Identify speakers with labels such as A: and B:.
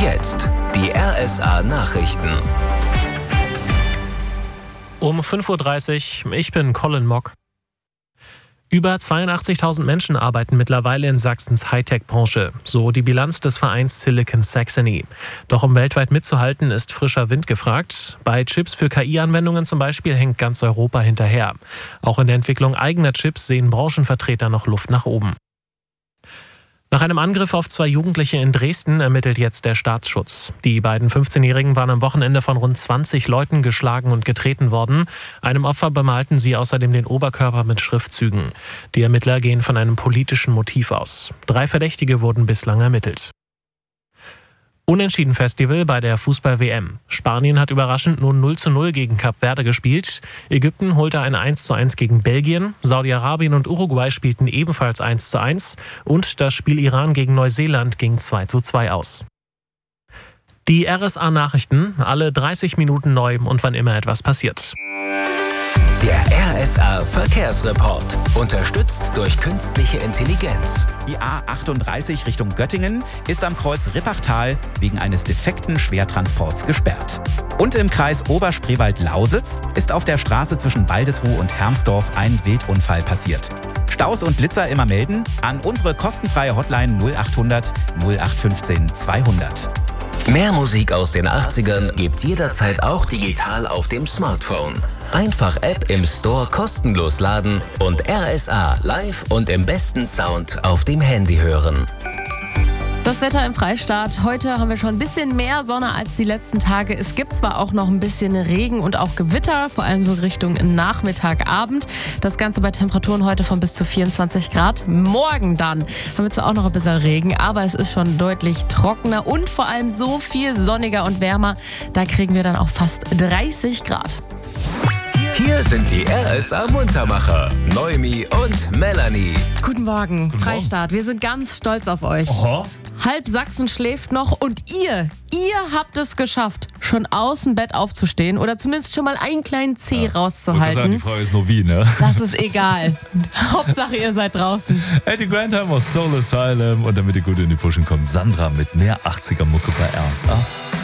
A: jetzt die RSA Nachrichten.
B: Um 5.30 Uhr, ich bin Colin Mock. Über 82.000 Menschen arbeiten mittlerweile in Sachsens Hightech-Branche, so die Bilanz des Vereins Silicon Saxony. Doch um weltweit mitzuhalten, ist frischer Wind gefragt. Bei Chips für KI-Anwendungen zum Beispiel hängt ganz Europa hinterher. Auch in der Entwicklung eigener Chips sehen Branchenvertreter noch Luft nach oben. Nach einem Angriff auf 2 Jugendliche in Dresden ermittelt jetzt der Staatsschutz. Die beiden 15-Jährigen waren am Wochenende von rund 20 Leuten geschlagen und getreten worden. Einem Opfer bemalten sie außerdem den Oberkörper mit Schriftzügen. Die Ermittler gehen von einem politischen Motiv aus. 3 Verdächtige wurden bislang ermittelt. Unentschieden-Festival bei der Fußball-WM. Spanien hat überraschend nur 0:0 gegen Kap Verde gespielt. Ägypten holte ein 1:1 gegen Belgien. Saudi-Arabien und Uruguay spielten ebenfalls 1:1. Und das Spiel Iran gegen Neuseeland ging 2:2 aus. Die RSA-Nachrichten, alle 30 Minuten neu und wann immer etwas passiert.
A: Der RSA Verkehrsreport. Unterstützt durch künstliche Intelligenz.
C: Die A38 Richtung Göttingen ist am Kreuz Rippachtal wegen eines defekten Schwertransports gesperrt. Und im Kreis Oberspreewald-Lausitz ist auf der Straße zwischen Waldesruh und Hermsdorf ein Wildunfall passiert. Staus und Blitzer immer melden an unsere kostenfreie Hotline 0800 0815 200.
A: Mehr Musik aus den 80ern gibt's jederzeit auch digital auf dem Smartphone. Einfach App im Store kostenlos laden und RSA live und im besten Sound auf dem Handy hören.
D: Das Wetter im Freistaat. Heute haben wir schon ein bisschen mehr Sonne als die letzten Tage. Es gibt zwar auch noch ein bisschen Regen und auch Gewitter, vor allem so Richtung Nachmittag, Abend. Das Ganze bei Temperaturen heute von bis zu 24 Grad. Morgen dann haben wir zwar auch noch ein bisschen Regen, aber es ist schon deutlich trockener und vor allem so viel sonniger und wärmer. Da kriegen wir dann auch fast 30 Grad.
A: Hier sind die RSA Muntermacher, Noemi und Melanie.
D: Guten Morgen, Freistaat. Wir sind ganz stolz auf euch.
B: Oho.
D: Halb Sachsen schläft noch und ihr habt es geschafft, schon aus dem Bett aufzustehen oder zumindest schon mal einen kleinen Zeh rauszuhalten.
E: Die Frage ist nur wie, ne?
D: Das ist egal. Hauptsache ihr seid draußen.
E: Eddie Grantham aus Soul Asylum und damit ihr gut in die Pushen kommt, Sandra mit mehr 80er Mucke bei RSA.